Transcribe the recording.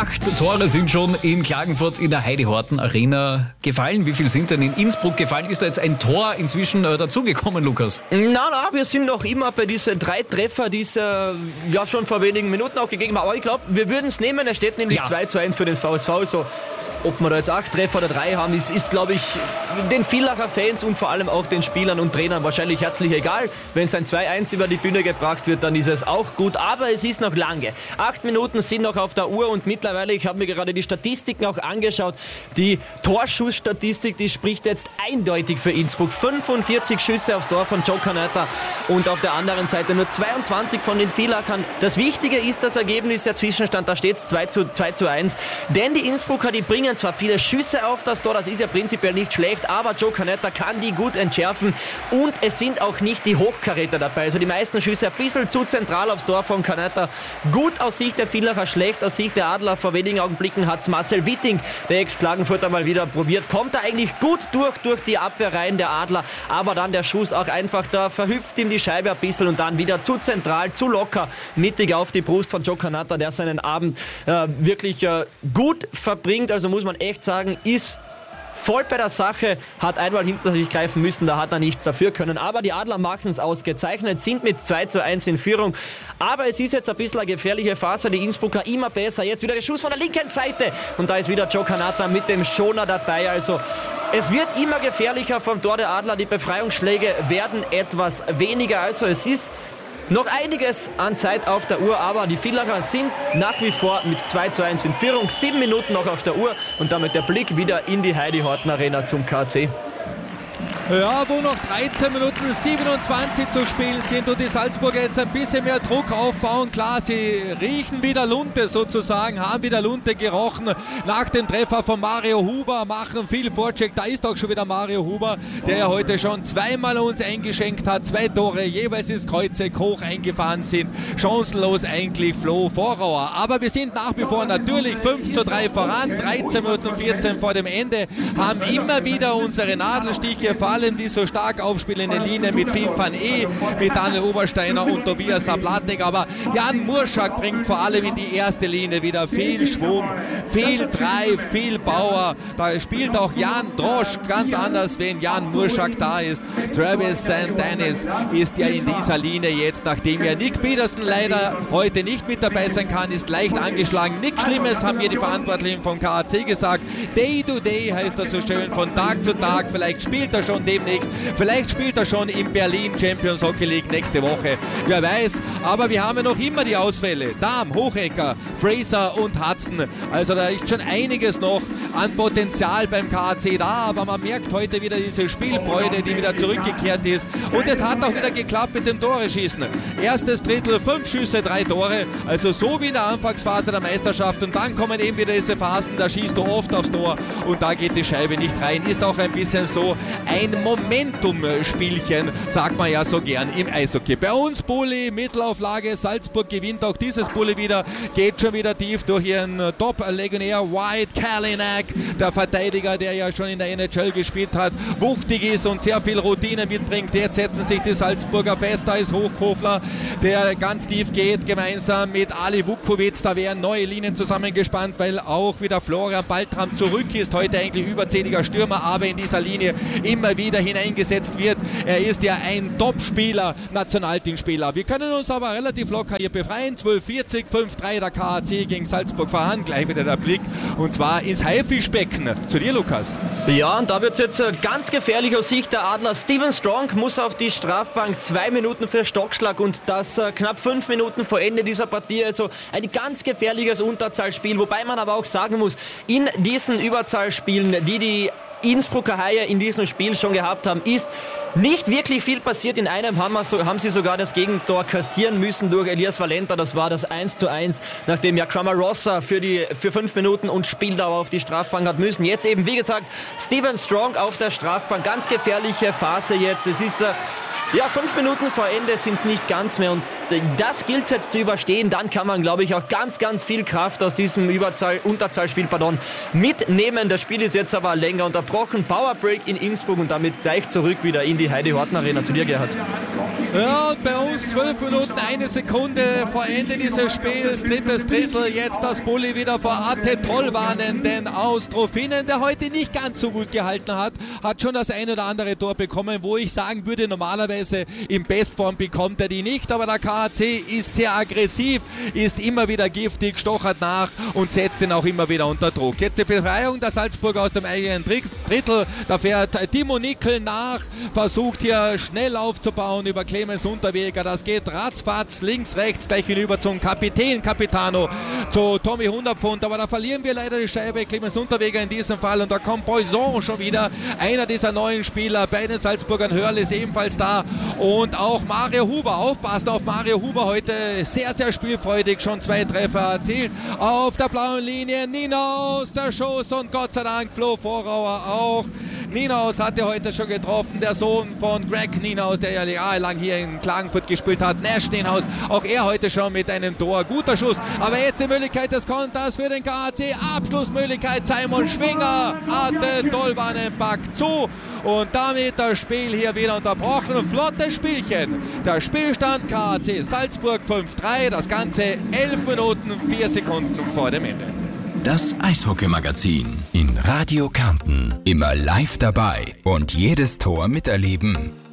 8 Tore sind schon in Klagenfurt in der Heidi-Horten Arena gefallen. Wie viel sind denn in Innsbruck gefallen? Ist da jetzt ein Tor inzwischen dazugekommen, Lukas? Na, wir sind noch immer bei diesen 3 Treffer, die es ja schon vor wenigen Minuten auch gegeben haben. Aber ich glaube, wir würden es nehmen. Es steht nämlich 2:1 für den VSV. So, ob wir da jetzt 8 Treffer oder 3 haben, ist glaube ich, den Villacher Fans und vor allem auch den Spielern und Trainern wahrscheinlich herzlich egal. Wenn es ein 2:1 über die Bühne gebracht wird, dann ist es auch gut. Aber es ist noch lange. 8 Minuten sind noch auf der Uhr und mittlerweile, ich habe mir gerade die Statistiken auch angeschaut, die Torschussstatistik, die spricht jetzt eindeutig für Innsbruck. 45 Schüsse aufs Tor von Joe Canetta und auf der anderen Seite nur 22 von den Villachern. Das Wichtige ist das Ergebnis, der Zwischenstand, da steht es 2:1. Denn die Innsbrucker, die bringen zwar viele Schüsse auf das Tor, das ist ja prinzipiell nicht schlecht, aber Joe Canetta kann die gut entschärfen und es sind auch nicht die Hochkaräter dabei. Also die meisten Schüsse ein bisschen zu zentral aufs Tor von Canetta. Gut aus Sicht der Villacher, schlecht aus Sicht der Adler. Vor wenigen Augenblicken hat es Marcel Witting, der Ex-Klagenfurter, mal wieder probiert. Kommt er eigentlich gut durch die Abwehrreihen der Adler, aber dann der Schuss auch einfach, da verhüpft ihm die Scheibe ein bisschen und dann wieder zu zentral, zu locker, mittig auf die Brust von Joe Canetta, der seinen Abend wirklich gut verbringt. Also muss man echt sagen, ist voll bei der Sache, hat einmal hinter sich greifen müssen, da hat er nichts dafür können. Aber die Adler machen es ausgezeichnet, sind mit 2:1 in Führung. Aber es ist jetzt ein bisschen eine gefährliche Phase, die Innsbrucker immer besser. Jetzt wieder der Schuss von der linken Seite und da ist wieder Joe Canetta mit dem Schoner dabei. Also es wird immer gefährlicher vom Tor der Adler, die Befreiungsschläge werden etwas weniger. Also es ist noch einiges an Zeit auf der Uhr, aber die Villacher sind nach wie vor mit 2:1 in Führung. 7 Minuten noch auf der Uhr und damit der Blick wieder in die Heidi-Horten Arena zum KC. Ja, wo noch 13 Minuten 27 zu spielen sind und die Salzburger jetzt ein bisschen mehr Druck aufbauen. Klar, sie riechen wieder Lunte sozusagen, haben wieder Lunte gerochen nach dem Treffer von Mario Huber, machen viel Vorcheck. Da ist auch schon wieder Mario Huber, der ja heute schon zweimal uns eingeschenkt hat. 2 Tore, jeweils ins Kreuzeck hoch eingefahren sind. Chancenlos eigentlich Flo Vorauer. Aber wir sind nach wie vor natürlich 5:3 voran. 13 Minuten 14 vor dem Ende, haben immer wieder unsere Nadelstiche, vor allem die so stark aufspielende Linie mit Finn van E, mit Daniel Obersteiner und Tobias Sablatnik. Aber Jan Murschak bringt vor allem in die erste Linie wieder viel Schwung, viel Drive, viel Power. Da spielt auch Jan Drosch ganz anders, wenn Jan Murschak da ist. Travis St. Dennis ist ja in dieser Linie jetzt, nachdem ja Nick Peterson leider heute nicht mit dabei sein kann, ist leicht angeschlagen. Nichts Schlimmes, haben mir die Verantwortlichen vom KAC gesagt. Day to day heißt das so schön, von Tag zu Tag. Vielleicht spielt er schon demnächst, vielleicht spielt er schon in Berlin Champions Hockey League nächste Woche. Wer weiß, aber wir haben ja noch immer die Ausfälle. Dahm, Hochecker, Fraser und Hudson. Also da ist schon einiges noch an Potenzial beim KAC da, aber man merkt heute wieder diese Spielfreude, die wieder zurückgekehrt ist. Und es hat auch wieder geklappt mit dem Tore-Schießen. Erstes Drittel, 5 Schüsse, 3 Tore. Also so wie in der Anfangsphase der Meisterschaft. Und dann kommen eben wieder diese Phasen, da schießt du oft aufs Tor und da geht die Scheibe nicht rein. Ist auch ein bisschen so ein Momentum-Spielchen, sagt man ja so gern im Eishockey. Bei uns Bulli, Mittelauflage, Salzburg gewinnt auch dieses Bulli wieder, geht schon wieder tief durch ihren Top-Legionär White Kalinack, der Verteidiger, der ja schon in der NHL gespielt hat, wuchtig ist und sehr viel Routine mitbringt. Jetzt setzen sich die Salzburger fest, da ist Hochkofler, der ganz tief geht, gemeinsam mit Ali Vukovic. Da werden neue Linien zusammengespannt, weil auch wieder Florian Baltram zurück ist, heute eigentlich überzähliger Stürmer, aber in dieser Linie immer wieder hineingesetzt wird. Er ist ja ein Top-Spieler, Nationalteamspieler. Wir können uns aber relativ locker hier befreien. 12:40, 5:3 der KAC gegen Salzburg voran. Gleich wieder der Blick und zwar ins Haifischbecken. Zu dir, Lukas. Ja, und da wird es jetzt ganz gefährlich aus Sicht der Adler. Steven Strong muss auf die Strafbank, 2 Minuten für Stockschlag und das knapp 5 Minuten vor Ende dieser Partie. Also ein ganz gefährliches Unterzahlspiel, wobei man aber auch sagen muss, in diesen Überzahlspielen, die Innsbrucker Haie in diesem Spiel schon gehabt haben, ist nicht wirklich viel passiert. In einem haben sie sogar das Gegentor kassieren müssen durch Elias Valenta. Das war das 1:1, nachdem ja Cramarossa für 5 Minuten und Spieldauer auf die Strafbank hat müssen. Jetzt eben, wie gesagt, Steven Strong auf der Strafbank. Ganz gefährliche Phase jetzt. Es ist 5 Minuten vor Ende sind es nicht ganz mehr und das gilt es jetzt zu überstehen. Dann kann man, glaube ich, auch ganz, ganz viel Kraft aus diesem Unterzahlspiel mitnehmen. Das Spiel ist jetzt aber länger unterbrochen. Powerbreak in Innsbruck und damit gleich zurück wieder in die Heidi-Horten Arena. Zu dir, Gerhard. Ja, und bei uns 12 Minuten, 1 Sekunde vor Ende dieses Spiels, drittes Drittel, jetzt das Bulli wieder vor Atte Tollwanen, denn aus Trofinen, der heute nicht ganz so gut gehalten hat schon das ein oder andere Tor bekommen, wo ich sagen würde, normalerweise in Bestform bekommt er die nicht, aber der KAC ist sehr aggressiv, ist immer wieder giftig, stochert nach und setzt ihn auch immer wieder unter Druck. Jetzt die Befreiung der Salzburger aus dem eigenen Drittel, da fährt Timo Nickel nach, versucht hier schnell aufzubauen über Clemens Unterweger, das geht ratzfatz, links, rechts, gleich hinüber zum Capitano, zu Tommy 100 Pfund, aber da verlieren wir leider die Scheibe, Clemens Unterweger in diesem Fall und da kommt Poisson schon wieder, einer dieser neuen Spieler bei den Salzburgern. Hörl ist ebenfalls da und auch Mario Huber, aufpasst auf Mario Huber, heute sehr, sehr spielfreudig, schon 2 Treffer erzielt, auf der blauen Linie Ninaus, der Schuss und Gott sei Dank Flo Vorauer auch. Ninaus hatte heute schon getroffen, der Sohn von Greg Ninaus, der ja jahrelang hier in Klagenfurt gespielt hat, Nash Ninaus, auch er heute schon mit einem Tor, guter Schuss, aber jetzt die Möglichkeit des Konters für den KAC, Abschlussmöglichkeit, Simon Schwinger, Atte Tollwanen packt zu und damit das Spiel hier wieder unterbrochen, flottes Spielchen, der Spielstand KAC Salzburg 5-3, das Ganze 11 Minuten 4 Sekunden vor dem Ende. Das Eishockey-Magazin in Radio Kärnten. Immer live dabei und jedes Tor miterleben.